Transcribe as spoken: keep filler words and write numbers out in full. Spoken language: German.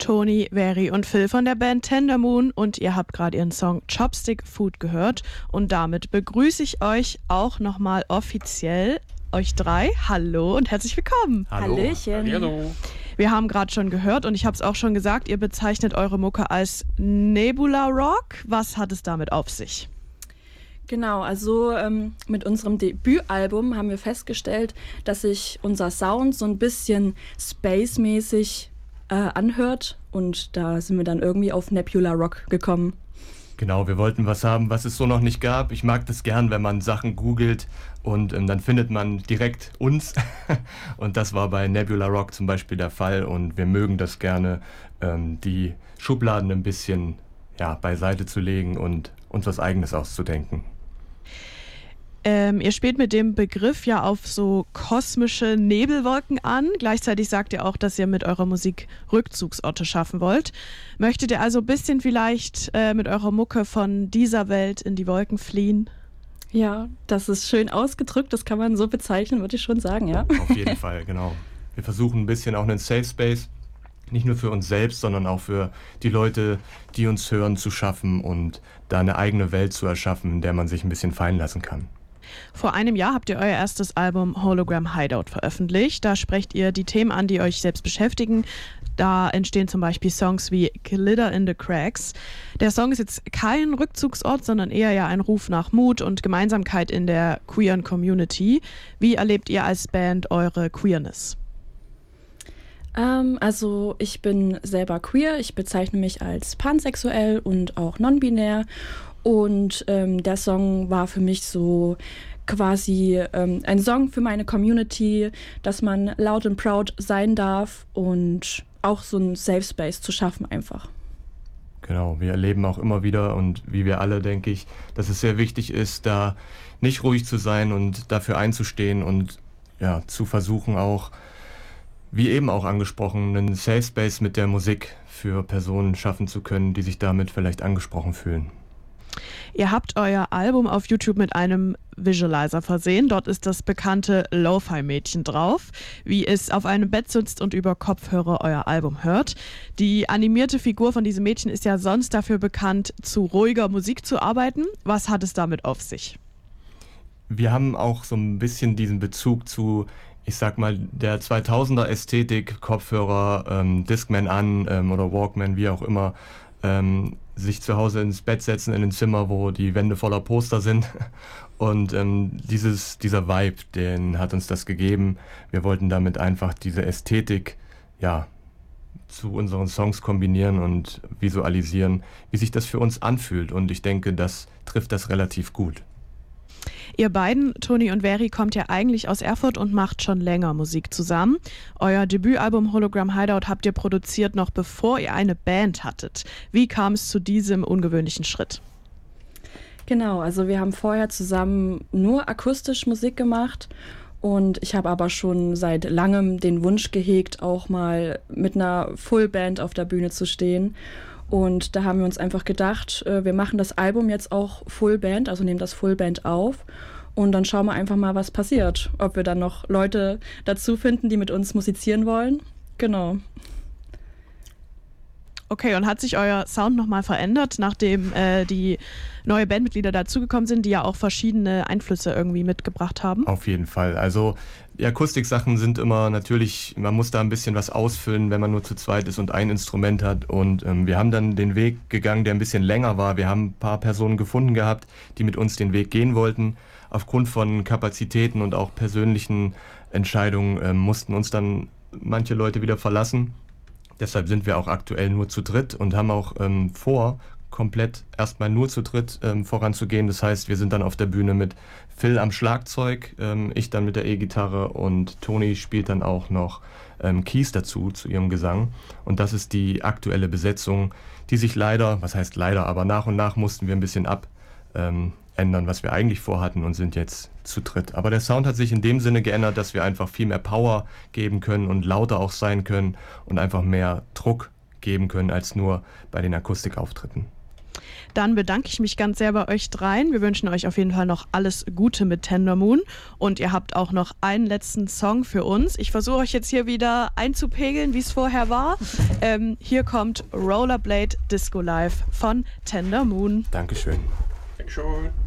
Toni, Veri und Phil von der Band Tender Moon und ihr habt gerade ihren Song Chopstick Food gehört und damit begrüße ich euch auch nochmal offiziell, euch drei. Hallo und herzlich willkommen. Hallo. Hallöchen. Hallo. Wir haben gerade schon gehört und ich habe es auch schon gesagt, ihr bezeichnet eure Mucke als Nebula Rock. Was hat es damit auf sich? Genau, also ähm, mit unserem Debütalbum haben wir festgestellt, dass sich unser Sound so ein bisschen space-mäßig äh, anhört und da sind wir dann irgendwie auf Nebula Rock gekommen. Genau, wir wollten was haben, was es so noch nicht gab. Ich mag das gern, wenn man Sachen googelt und ähm, dann findet man direkt uns. Und das war bei Nebula Rock zum Beispiel der Fall. Und wir mögen das gerne, ähm, die Schubladen ein bisschen ja, beiseite zu legen und uns was Eigenes auszudenken. Ähm, ihr spielt mit dem Begriff ja auf so kosmische Nebelwolken an. Gleichzeitig sagt ihr auch, dass ihr mit eurer Musik Rückzugsorte schaffen wollt. Möchtet ihr also ein bisschen vielleicht äh, mit eurer Mucke von dieser Welt in die Wolken fliehen? Ja, das ist schön ausgedrückt, das kann man so bezeichnen, würde ich schon sagen, ja. Auf jeden Fall, genau. Wir versuchen ein bisschen auch einen Safe Space, nicht nur für uns selbst, sondern auch für die Leute, die uns hören, zu schaffen und da eine eigene Welt zu erschaffen, in der man sich ein bisschen fallen lassen kann. Vor einem Jahr habt ihr euer erstes Album Hologram Hideout veröffentlicht. Da sprecht ihr die Themen an, die euch selbst beschäftigen. Da entstehen zum Beispiel Songs wie Glitter in the Cracks. Der Song ist jetzt kein Rückzugsort, sondern eher ja ein Ruf nach Mut und Gemeinsamkeit in der queeren Community. Wie erlebt ihr als Band eure Queerness? Ähm, also ich bin selber queer, ich bezeichne mich als pansexuell und auch non-binär. Und ähm, der Song war für mich so quasi ähm, ein Song für meine Community, dass man laut und proud sein darf und auch so einen Safe Space zu schaffen einfach. Genau, wir erleben auch immer wieder und wie wir alle, denke ich, dass es sehr wichtig ist, da nicht ruhig zu sein und dafür einzustehen und ja, zu versuchen auch, wie eben auch angesprochen, einen Safe Space mit der Musik für Personen schaffen zu können, die sich damit vielleicht angesprochen fühlen. Ihr habt euer Album auf YouTube mit einem Visualizer versehen. Dort ist das bekannte Lo-Fi-Mädchen drauf, wie es auf einem Bett sitzt und über Kopfhörer euer Album hört. Die animierte Figur von diesem Mädchen ist ja sonst dafür bekannt, zu ruhiger Musik zu arbeiten. Was hat es damit auf sich? Wir haben auch so ein bisschen diesen Bezug zu, ich sag mal, der zweitausender Ästhetik, Kopfhörer, ähm, Discman an ähm, oder Walkman, wie auch immer, ähm, sich zu Hause ins Bett setzen, in ein Zimmer, wo die Wände voller Poster sind. Und ähm, dieses, dieser Vibe, den hat uns das gegeben. Wir wollten damit einfach diese Ästhetik ja, zu unseren Songs kombinieren und visualisieren, wie sich das für uns anfühlt. Und ich denke, das trifft das relativ gut. Ihr beiden, Toni und Veri, kommt ja eigentlich aus Erfurt und macht schon länger Musik zusammen. Euer Debütalbum Hologram Hideout habt ihr produziert, noch bevor ihr eine Band hattet. Wie kam es zu diesem ungewöhnlichen Schritt? Genau, also wir haben vorher zusammen nur akustisch Musik gemacht und ich habe aber schon seit langem den Wunsch gehegt, auch mal mit einer Fullband auf der Bühne zu stehen. Und da haben wir uns einfach gedacht, wir machen das Album jetzt auch Fullband, also nehmen das Fullband auf und dann schauen wir einfach mal, was passiert. Ob wir dann noch Leute dazu finden, die mit uns musizieren wollen. Genau. Okay, und hat sich euer Sound nochmal verändert, nachdem äh, die neue Bandmitglieder dazugekommen sind, die ja auch verschiedene Einflüsse irgendwie mitgebracht haben? Auf jeden Fall. Also die Akustiksachen sind immer natürlich, man muss da ein bisschen was ausfüllen, wenn man nur zu zweit ist und ein Instrument hat. Und ähm, wir haben dann den Weg gegangen, der ein bisschen länger war. Wir haben ein paar Personen gefunden gehabt, die mit uns den Weg gehen wollten. Aufgrund von Kapazitäten und auch persönlichen Entscheidungen ähm, mussten uns dann manche Leute wieder verlassen. Deshalb sind wir auch aktuell nur zu dritt und haben auch ähm, vor, komplett erstmal nur zu dritt ähm, voranzugehen. Das heißt, wir sind dann auf der Bühne mit Phil am Schlagzeug, ähm, ich dann mit der E-Gitarre und Toni spielt dann auch noch ähm, Keys dazu, zu ihrem Gesang. Und das ist die aktuelle Besetzung, die sich leider, was heißt leider, aber nach und nach mussten wir ein bisschen abändern, ähm, was wir eigentlich vorhatten und sind jetzt zu dritt. Aber der Sound hat sich in dem Sinne geändert, dass wir einfach viel mehr Power geben können und lauter auch sein können und einfach mehr Druck geben können als nur bei den Akustikauftritten. Dann bedanke ich mich ganz sehr bei euch dreien. Wir wünschen euch auf jeden Fall noch alles Gute mit Tender Moon. Und ihr habt auch noch einen letzten Song für uns. Ich versuche euch jetzt hier wieder einzupegeln, wie es vorher war. Ähm, hier kommt Rollerblade Disco Live von Tender Moon. Dankeschön. Dankeschön.